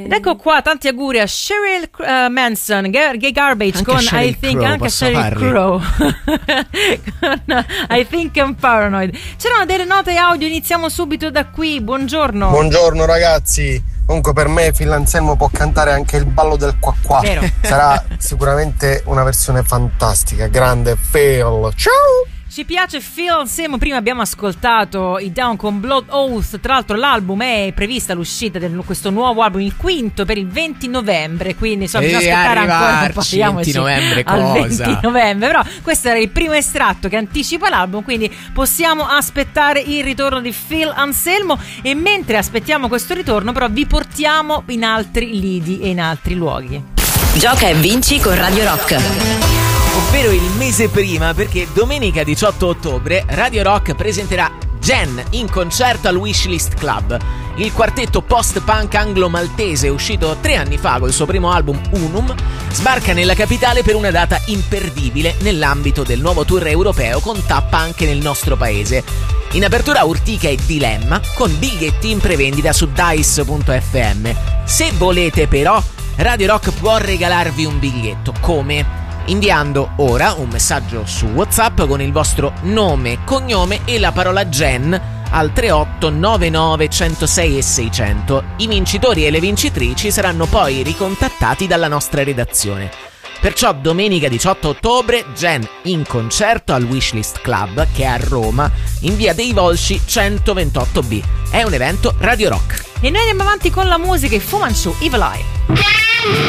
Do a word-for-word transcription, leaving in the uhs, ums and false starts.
Ed ecco qua, tanti auguri a Sheryl uh, Manson, Gay Garbage, anche con Sheryl I Think, Crow, anche posso Sheryl farli? Crow con uh, I Think I'm Paranoid. C'erano delle note audio, iniziamo subito da qui. Buongiorno. Buongiorno ragazzi. Comunque per me Phil Anselmo può cantare anche il ballo del qua qua. Vero. Sarà sicuramente una versione fantastica. Grande Phil. Ciao. Ci piace Phil Anselmo. Prima abbiamo ascoltato i Down con Blood Oath. Tra l'altro l'album è prevista l'uscita di questo nuovo album, il quinto, per il venti novembre. Quindi insomma bisogna E aspettare ancora un po'. venti novembre al cosa? venti novembre. Però questo era il primo estratto che anticipa l'album, quindi possiamo aspettare il ritorno di Phil Anselmo. E mentre aspettiamo questo ritorno però vi portiamo in altri lidi e in altri luoghi. Gioca e vinci con Radio Rock. Ovvero il mese prima, perché domenica diciotto ottobre Radio Rock presenterà Gen in concerto al Wishlist Club. Il quartetto post-punk anglo-maltese, uscito tre anni fa col suo primo album Unum, sbarca nella capitale per una data imperdibile nell'ambito del nuovo tour europeo, con tappa anche nel nostro paese. In apertura Urtica e Dilemma, con biglietti in prevendita su dice punto effe emme. Se volete però, Radio Rock può regalarvi un biglietto. Come? Inviando ora un messaggio su WhatsApp con il vostro nome, cognome e la parola Gen al tre otto nove nove uno zero sei e seicento. I vincitori e le vincitrici saranno poi ricontattati dalla nostra redazione. Perciò domenica diciotto ottobre Gen in concerto al Wishlist Club, che è a Roma, in via dei Volsci centoventotto B. È un evento Radio Rock. E noi andiamo avanti con la musica e Fu Manchu, Evil Eye.